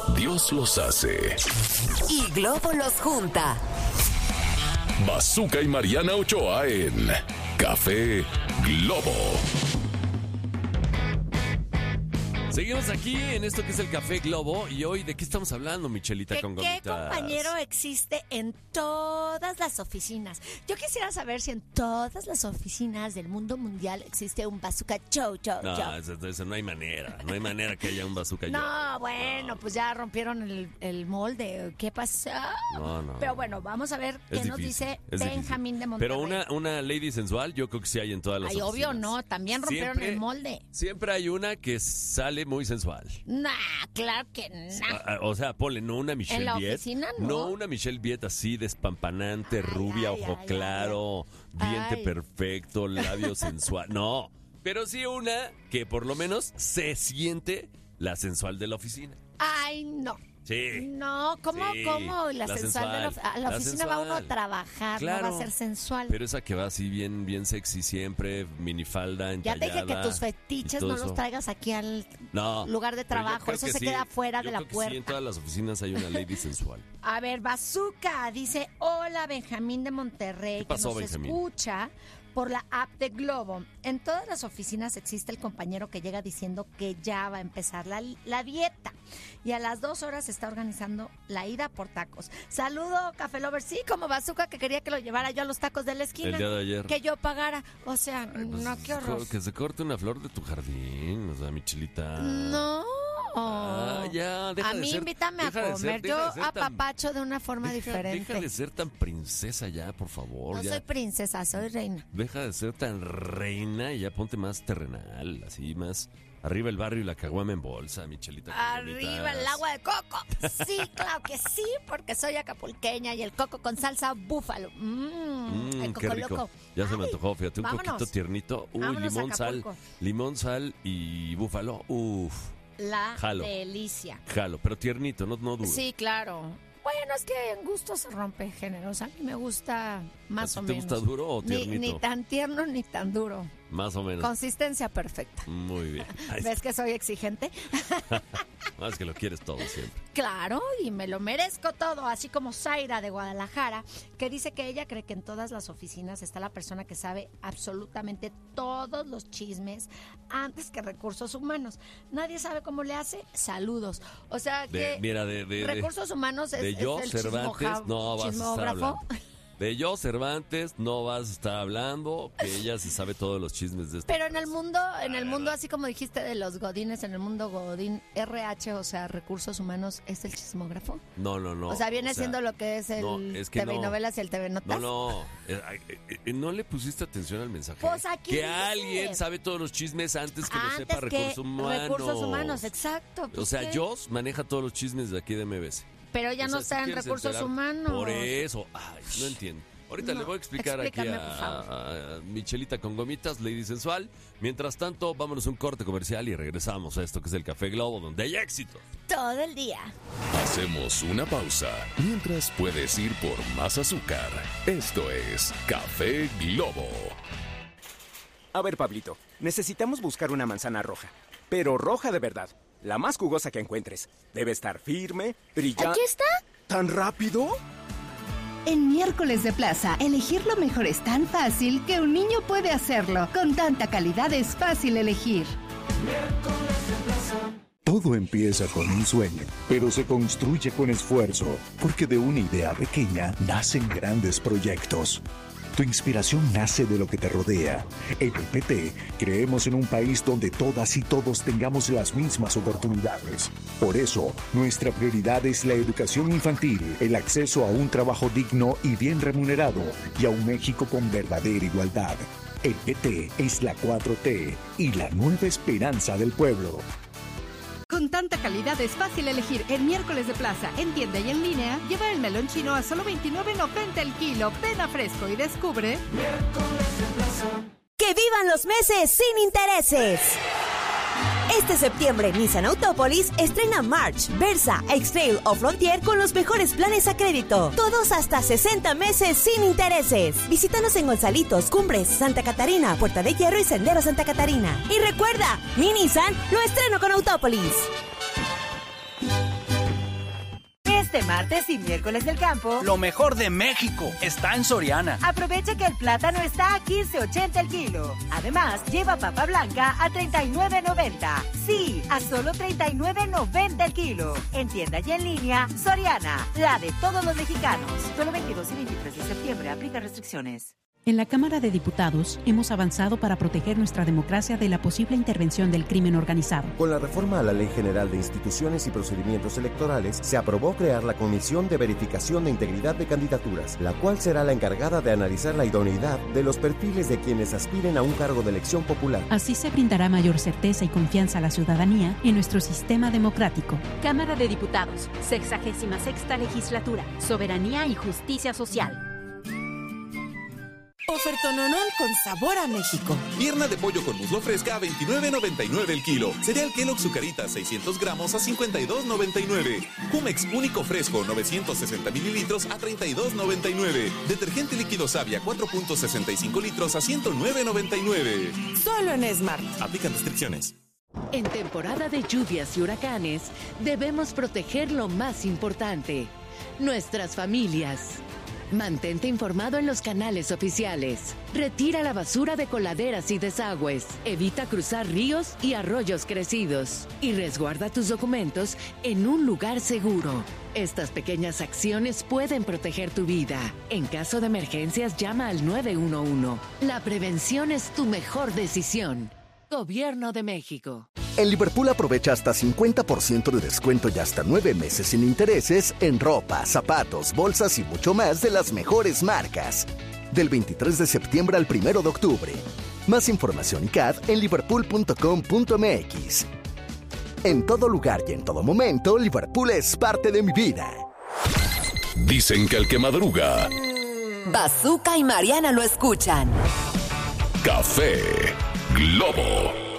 Dios los hace y Globo los junta. Bazooka y Mariana Ochoa en Café Globo. Seguimos aquí en esto que es el Café Globo. Y hoy, ¿de qué estamos hablando, Michelita con gomitas? ¿Qué compañero existe en todas las oficinas? Yo quisiera saber si en todas las oficinas del mundo mundial existe un Bazooka Joe. No, eso no hay manera. No hay manera que haya un Bazooka Joe. No, bueno, pues ya rompieron el molde. ¿Qué pasó? No. Pero bueno, vamos a ver qué nos dice Benjamín de Monterrey. Pero una lady sensual, yo creo que sí hay en todas las oficinas. Obvio, no. También rompieron el molde. Siempre hay una que sale muy sensual. Nah, claro que no. O sea, ponle, no una Michelle Viet. ¿En la oficina no? No una Michelle Viet así despampanante, rubia, ojo claro, diente perfecto, labio sensual. No, pero sí una que por lo menos se siente la sensual de la oficina. Ay, no. Sí. No, ¿cómo? La sensual de la oficina sensual. Va uno a trabajar, claro, no va a ser sensual. Pero esa que va así bien sexy siempre, minifalda, entallada. Ya te dije que tus fetiches no los traigas aquí al lugar de trabajo. Eso se queda fuera de la puerta. Sí, en todas las oficinas hay una lady sensual. A ver, Bazooka dice, hola Benjamín de Monterrey, ¿Qué pasó, que nos Benjamín? Escucha por la app de Globo. En todas las oficinas existe el compañero que llega diciendo que ya va a empezar la dieta. Y a las 2 horas se está organizando la ida por tacos. Saludo, Café Lover. Sí, como Bazooka, que quería que lo llevara yo a los tacos de la esquina. El día de ayer. Que yo pagara. O sea, pues, no, qué horror. Que se corte una flor de tu jardín, o sea, Michelita. No. Ya, deja a mí de ser, invítame a comer. Yo apapacho de una forma diferente. Deja de ser tan princesa ya, por favor. No soy princesa, soy reina. Deja de ser tan reina y ya ponte más terrenal, así más. Arriba el barrio y la caguama en bolsa, Michelita. Arriba el agua de coco. Sí, claro que sí, porque soy acapulqueña y el coco con salsa búfalo. El coco qué rico. Loco. Ya se me antojó, fíjate, un vámonos. coquito tiernito. Uy, limón, sal y búfalo. Uf. Delicia. Jalo, pero tiernito, no duro. Sí, claro. Bueno, es que en gusto se rompe géneros. A mí me gusta más o menos. ¿Te gusta duro o tiernito? Ni tan tierno ni tan duro. Más o menos. Consistencia perfecta. Muy bien. ¿Ves que soy exigente? Es que lo quieres todo siempre. Claro, y me lo merezco todo, así como Zaira de Guadalajara, que dice que ella cree que en todas las oficinas está la persona que sabe absolutamente todos los chismes antes que recursos humanos. Nadie sabe cómo le hace. Saludos. O sea que recursos humanos es yo, el Cervantes, no vas a estar hablando. De yo, Cervantes, no vas a estar hablando, que ella se sabe todos los chismes de esto. Pero en el mundo, así como dijiste de los godines, en el mundo godín, RH, o sea, recursos humanos, ¿es el chismógrafo? No. O sea, viene siendo lo que es el TV y novelas y el TV Notas. No le pusiste atención al mensaje. Pues aquí que alguien sabe todos los chismes antes que lo sepa recursos humanos. Recursos humanos, exacto. Pues o sea, Joss maneja todos los chismes de aquí de MBS. Pero ya no está en recursos humanos. Por eso. Ay, no entiendo. Ahorita le voy a explicar aquí a Michelita con gomitas, Lady Sensual. Mientras tanto, vámonos a un corte comercial y regresamos a esto que es el Café Globo, donde hay éxito. Todo el día. Hacemos una pausa. Mientras puedes ir por más azúcar. Esto es Café Globo. A ver, Pablito, necesitamos buscar una manzana roja. Pero roja de verdad. La más jugosa que encuentres. Debe estar firme, brillante. ¿Aquí está? ¿Tan rápido? En Miércoles de Plaza, elegir lo mejor es tan fácil que un niño puede hacerlo. Con tanta calidad es fácil elegir. Miércoles de Plaza. Todo empieza con un sueño, pero se construye con esfuerzo, porque de una idea pequeña nacen grandes proyectos. Tu inspiración nace de lo que te rodea. En el PT creemos en un país donde todas y todos tengamos las mismas oportunidades. Por eso, nuestra prioridad es la educación infantil, el acceso a un trabajo digno y bien remunerado, y a un México con verdadera igualdad. El PT es la 4T y la nueva esperanza del pueblo. Con tanta calidad es fácil elegir. En Miércoles de Plaza, en tienda y en línea, lleva el melón chino a solo $29.90 el kilo. Ven a Fresco y descubre Miércoles de Plaza. ¡Que vivan los meses sin intereses! Este septiembre, Nissan Autópolis estrena March, Versa, X-Trail o Frontier con los mejores planes a crédito. Todos hasta 60 meses sin intereses. Visítanos en Gonzalitos, Cumbres, Santa Catarina, Puerta de Hierro y Sendero Santa Catarina. Y recuerda, mi Nissan lo estreno con Autópolis. Este martes y miércoles del campo, lo mejor de México está en Soriana. aprovecha que el plátano está a $15.80 el kilo. Además, lleva papa blanca a $39.90. Sí, a solo $39.90 el kilo. En tienda y en línea, Soriana, la de todos los mexicanos. Solo 22 y 23 de septiembre, aplica restricciones. En la Cámara de Diputados hemos avanzado para proteger nuestra democracia de la posible intervención del crimen organizado. Con la reforma a la Ley General de Instituciones y Procedimientos Electorales, se aprobó crear la Comisión de Verificación de Integridad de Candidaturas, la cual será la encargada de analizar la idoneidad de los perfiles de quienes aspiren a un cargo de elección popular. Así se brindará mayor certeza y confianza a la ciudadanía en nuestro sistema democrático. Cámara de Diputados, 66ª Legislatura, Soberanía y Justicia Social. Ofertononón con sabor a México. Pierna de pollo con muslo fresca a $29.99 el kilo. Cereal Kellogg's Zucaritas 600 gramos a $52.99. Jumex único fresco 960 mililitros a $32.99. Detergente líquido Savia 4.65 litros a $109.99. Solo en Smart. Aplican restricciones. En temporada de lluvias y huracanes, debemos proteger lo más importante: nuestras familias. Mantente informado en los canales oficiales. Retira la basura de coladeras y desagües. Evita cruzar ríos y arroyos crecidos. Y resguarda tus documentos en un lugar seguro. Estas pequeñas acciones pueden proteger tu vida. En caso de emergencias, llama al 911. La prevención es tu mejor decisión. Gobierno de México. En Liverpool aprovecha hasta 50% de descuento y hasta 9 meses sin intereses en ropa, zapatos, bolsas y mucho más de las mejores marcas. Del 23 de septiembre al 1 de octubre. Más información y CAD en liverpool.com.mx. En todo lugar y en todo momento, Liverpool es parte de mi vida. Dicen que el que madruga... Bazooka y Mariana lo escuchan. Café Globo.